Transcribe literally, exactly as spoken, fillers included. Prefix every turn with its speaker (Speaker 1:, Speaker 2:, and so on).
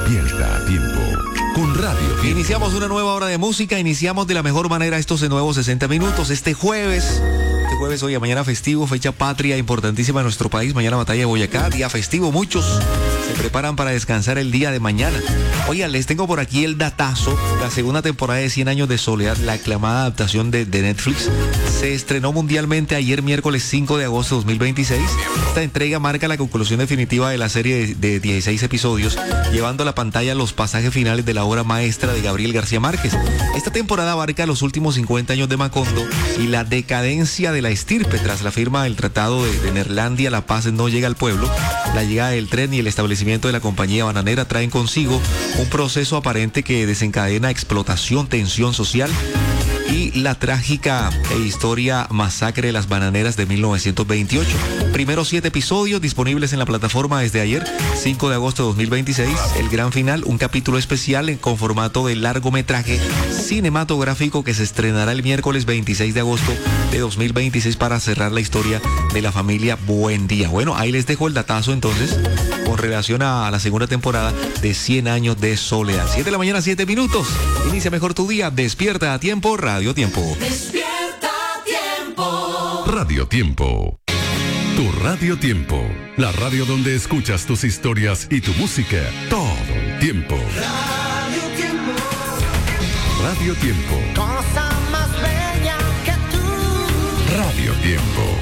Speaker 1: Despierta a tiempo con Radio Tiempo.
Speaker 2: Iniciamos una nueva hora de música, iniciamos de la mejor manera estos nuevos sesenta minutos, este jueves. Este jueves, hoy, mañana festivo, fecha patria importantísima en nuestro país, mañana batalla de Boyacá, día festivo, muchos se preparan para descansar el día de mañana. Oigan, les tengo por aquí el datazo, la segunda temporada de cien años de soledad, la aclamada adaptación de, de Netflix, se estrenó mundialmente ayer miércoles cinco de agosto de dos mil veintiséis. Esta entrega marca la conclusión definitiva de la serie de, de dieciséis episodios, llevando a la pantalla los pasajes finales de la obra maestra de Gabriel García Márquez. Esta temporada abarca los últimos cincuenta años de Macondo y la decadencia de la estirpe tras la firma del Tratado de, de Neerlandia. La paz no llega al pueblo. La llegada del tren y el establecimiento de la compañía bananera traen consigo un proceso aparente que desencadena explotación, tensión social y la trágica e historia masacre de las bananeras de mil novecientos veintiocho. Primeros siete episodios disponibles en la plataforma desde ayer, cinco de agosto de dos mil veintiséis. El gran final, un capítulo especial en, con formato de largometraje cinematográfico que se estrenará el miércoles veintiséis de agosto de dos mil veintiséis para cerrar la historia de la familia Buendía. Bueno, ahí les dejo el datazo entonces con relación a la segunda temporada de cien años de soledad. siete de la mañana, siete minutos. Inicia mejor tu día. Despierta a tiempo, Radio Tiempo.
Speaker 3: Despierta a tiempo.
Speaker 1: Radio Tiempo. Tu Radio Tiempo. La radio donde escuchas tus historias y tu música todo el tiempo.
Speaker 3: Radio Tiempo.
Speaker 1: Radio Tiempo.
Speaker 3: Cosa más bella que tú.
Speaker 1: Radio Tiempo.